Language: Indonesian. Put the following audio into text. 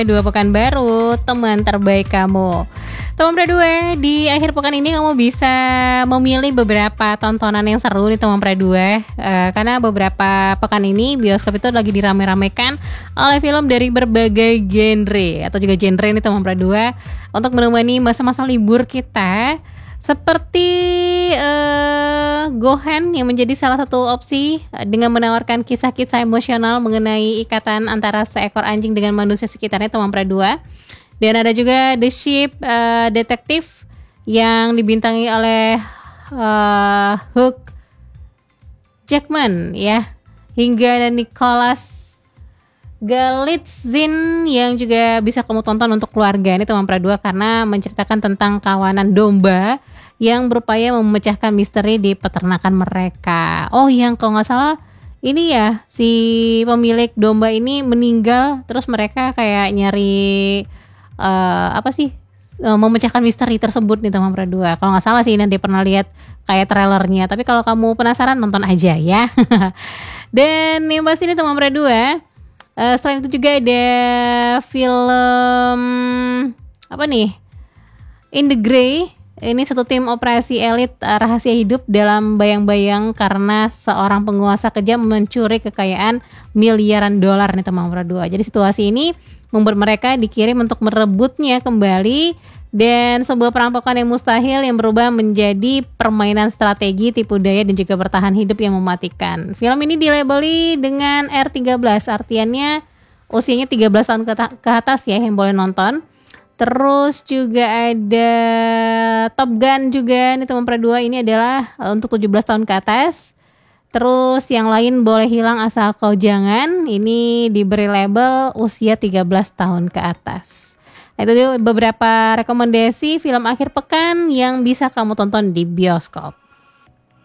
Dua pekan baru, teman terbaik kamu. Teman Pradua, di akhir pekan ini kamu bisa memilih beberapa tontonan yang seru nih teman Pradua. Karena beberapa pekan ini bioskop itu lagi dirame-ramekan oleh film dari berbagai genre atau juga genre nih teman Pradua untuk menemani masa-masa libur kita. Seperti Gohan yang menjadi salah satu opsi dengan menawarkan kisah-kisah emosional mengenai ikatan antara seekor anjing dengan manusia sekitarnya teman Pradua. Dan ada juga The Ship Detective yang dibintangi oleh Hugh Jackman ya, hingga ada Nicholas Galitzin yang juga bisa kamu tonton untuk keluarga ini teman Pradua karena menceritakan tentang kawanan domba yang berupaya memecahkan misteri di peternakan mereka. Oh, yang kalau nggak salah ini ya, si pemilik domba ini meninggal, terus mereka kayak nyari memecahkan misteri tersebut nih teman Pradua. Kalau nggak salah sih nanti pernah lihat kayak trailernya. Tapi kalau kamu penasaran nonton aja ya. Dan yang pasti ini teman Pradua, selain itu juga ada film apa nih? In the Grey. Ini satu tim operasi elit rahasia hidup dalam bayang-bayang karena seorang penguasa kejam mencuri kekayaan miliaran dolar nih teman Pradua. Jadi situasi ini membuat mereka dikirim untuk merebutnya kembali dan sebuah perampokan yang mustahil yang berubah menjadi permainan strategi, tipu daya dan juga bertahan hidup yang mematikan. Film ini dilabeli dengan R13, artiannya usianya 13 tahun ke atas ya yang boleh nonton. Terus juga ada Top Gun juga nih teman Pradua, ini adalah untuk 17 tahun ke atas. Terus yang lain boleh hilang asal kau jangan, ini diberi label usia 13 tahun ke atas. Nah, itu beberapa rekomendasi film akhir pekan yang bisa kamu tonton di bioskop.